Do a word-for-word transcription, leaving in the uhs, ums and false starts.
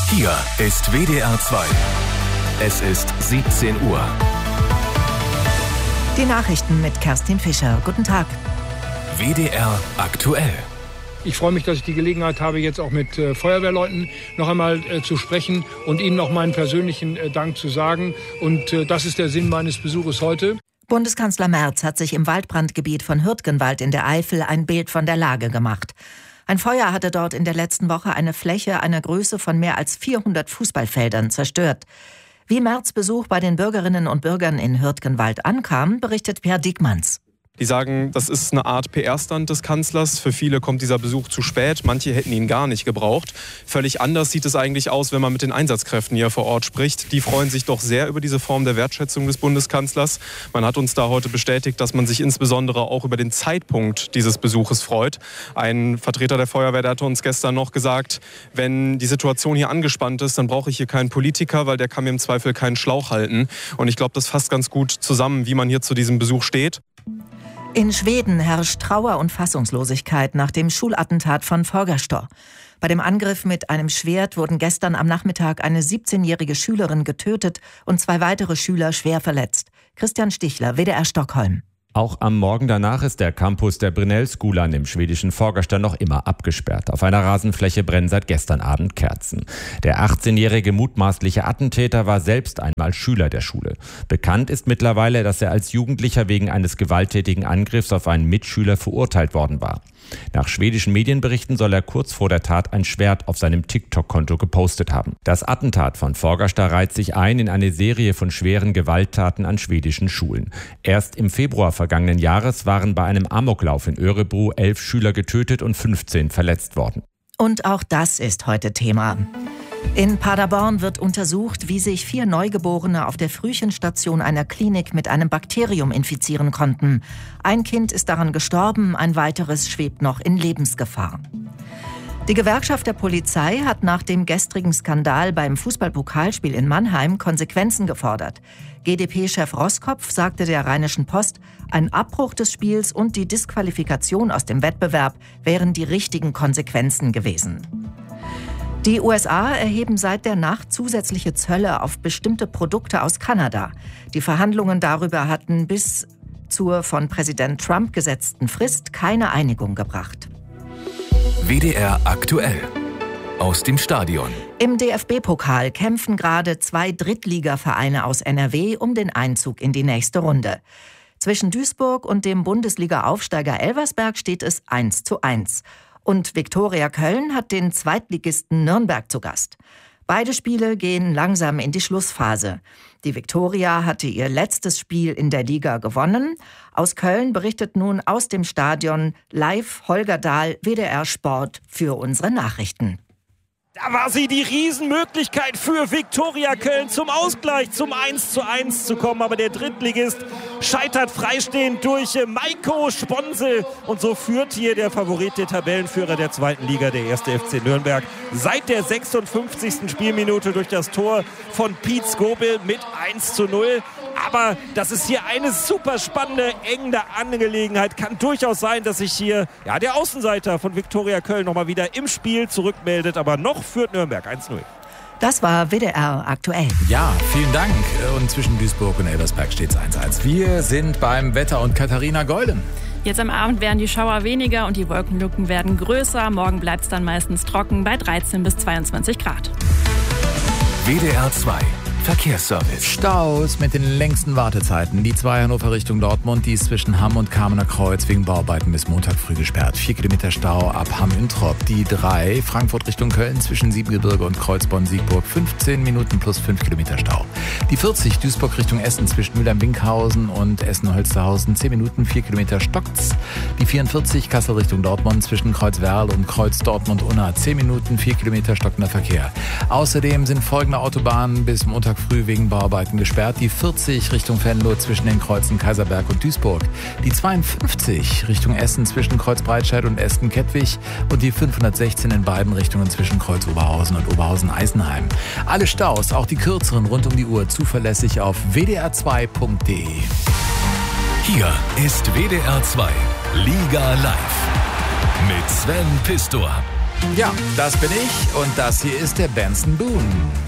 Hier ist W D R zwei. Es ist siebzehn Uhr. Die Nachrichten mit Kerstin Fischer. Guten Tag. W D R aktuell. Ich freue mich, dass ich die Gelegenheit habe, jetzt auch mit äh, Feuerwehrleuten noch einmal äh, zu sprechen und ihnen noch meinen persönlichen äh, Dank zu sagen. Und äh, das ist der Sinn meines Besuches heute. Bundeskanzler Merz hat sich im Waldbrandgebiet von Hürtgenwald in der Eifel ein Bild von der Lage gemacht. Ein Feuer hatte dort in der letzten Woche eine Fläche einer Größe von mehr als vierhundert Fußballfeldern zerstört. Wie Merz' Besuch bei den Bürgerinnen und Bürgern in Hürtgenwald ankam, berichtet Per Diekmanns. Die sagen, das ist eine Art P R-Stunt des Kanzlers. Für viele kommt dieser Besuch zu spät. Manche hätten ihn gar nicht gebraucht. Völlig anders sieht es eigentlich aus, wenn man mit den Einsatzkräften hier vor Ort spricht. Die freuen sich doch sehr über diese Form der Wertschätzung des Bundeskanzlers. Man hat uns da heute bestätigt, dass man sich insbesondere auch über den Zeitpunkt dieses Besuches freut. Ein Vertreter der Feuerwehr, der hatte uns gestern noch gesagt, wenn die Situation hier angespannt ist, dann brauche ich hier keinen Politiker, weil der kann mir im Zweifel keinen Schlauch halten. Und ich glaube, das fasst ganz gut zusammen, wie man hier zu diesem Besuch steht. In Schweden herrscht Trauer und Fassungslosigkeit nach dem Schulattentat von Fagersta. Bei dem Angriff mit einem Schwert wurden gestern am Nachmittag eine siebzehnjährige Schülerin getötet und zwei weitere Schüler schwer verletzt. Christian Stichler, W D R Stockholm. Auch am Morgen danach ist der Campus der Brynäs-skolan im schwedischen Fagersta noch immer abgesperrt. Auf einer Rasenfläche brennen seit gestern Abend Kerzen. Der achtzehnjährige mutmaßliche Attentäter war selbst einmal Schüler der Schule. Bekannt ist mittlerweile, dass er als Jugendlicher wegen eines gewalttätigen Angriffs auf einen Mitschüler verurteilt worden war. Nach schwedischen Medienberichten soll er kurz vor der Tat ein Schwert auf seinem TikTok-Konto gepostet haben. Das Attentat von Fagersta reiht sich ein in eine Serie von schweren Gewalttaten an schwedischen Schulen. Erst im Februar vergangenen Jahres waren bei einem Amoklauf in Örebro elf Schüler getötet und fünfzehn verletzt worden. Und auch das ist heute Thema. In Paderborn wird untersucht, wie sich vier Neugeborene auf der Frühchenstation einer Klinik mit einem Bakterium infizieren konnten. Ein Kind ist daran gestorben, ein weiteres schwebt noch in Lebensgefahr. Die Gewerkschaft der Polizei hat nach dem gestrigen Skandal beim Fußballpokalspiel in Mannheim Konsequenzen gefordert. G d P-Chef Roskopf sagte der Rheinischen Post, ein Abbruch des Spiels und die Disqualifikation aus dem Wettbewerb wären die richtigen Konsequenzen gewesen. Die U S A erheben seit der Nacht zusätzliche Zölle auf bestimmte Produkte aus Kanada. Die Verhandlungen darüber hatten bis zur von Präsident Trump gesetzten Frist keine Einigung gebracht. W D R aktuell. Aus dem Stadion. Im D F B-Pokal kämpfen gerade zwei Drittligavereine aus N R W um den Einzug in die nächste Runde. Zwischen Duisburg und dem Bundesliga-Aufsteiger Elversberg steht es eins zu eins. Und Viktoria Köln hat den Zweitligisten Nürnberg zu Gast. Beide Spiele gehen langsam in die Schlussphase. Die Viktoria hatte ihr letztes Spiel in der Liga gewonnen. Aus Köln berichtet nun aus dem Stadion live Holger Dahl, W D R Sport, für unsere Nachrichten. Da war sie, die Riesenmöglichkeit für Viktoria Köln zum Ausgleich, zum eins zu eins zu kommen. Aber der Drittligist scheitert freistehend durch Maiko Sponsel. Und so führt hier der Favorit, der Tabellenführer der zweiten Liga, der erste F C Nürnberg, seit der sechsundfünfzigsten Spielminute durch das Tor von Piet Skobel mit eins zu null. Aber das ist hier eine super spannende, enge Angelegenheit. Kann durchaus sein, dass sich hier ja, der Außenseiter von Viktoria Köln nochmal wieder im Spiel zurückmeldet. Aber noch führt Nürnberg eins zu null. Das war W D R aktuell. Ja, vielen Dank. Und zwischen Duisburg und Elversberg steht es eins zu eins. Wir sind beim Wetter und Katharina Golden. Jetzt am Abend werden die Schauer weniger und die Wolkenlücken werden größer. Morgen bleibt es dann meistens trocken bei dreizehn bis zweiundzwanzig Grad. W D R zwei. Verkehrsservice. Staus mit den längsten Wartezeiten. Die zwei Hannover Richtung Dortmund, die ist zwischen Hamm und Kamener Kreuz wegen Bauarbeiten bis Montag früh gesperrt. Vier Kilometer Stau ab Hamm-Üntrop. Die drei Frankfurt Richtung Köln zwischen Siebengebirge und Kreuzborn-Siegburg. fünfzehn Minuten plus fünf Kilometer Stau. Die vierzig Duisburg Richtung Essen zwischen Mülheim-Winkhausen und Essen-Holsterhausen. zehn Minuten, vier Kilometer stockt's. Die vierundvierzig Kassel Richtung Dortmund zwischen Kreuzwerl und Kreuz Dortmund-Unna. zehn Minuten, vier Kilometer stockender Verkehr. Außerdem sind folgende Autobahnen bis Montag früh wegen Bauarbeiten gesperrt. Die vierzig Richtung Venlo zwischen den Kreuzen Kaiserberg und Duisburg. Die zweiundfünfzig Richtung Essen zwischen Kreuz Breitscheid und Esten-Kettwig. Und die fünfhundertsechzehn in beiden Richtungen zwischen Kreuz Oberhausen und Oberhausen-Eisenheim. Alle Staus, auch die kürzeren rund um die Uhr, zuverlässig auf w d r zwei punkt d e. Hier ist W D R zwei Liga Live mit Sven Pistor. Ja, das bin ich und das hier ist der Benson Boone.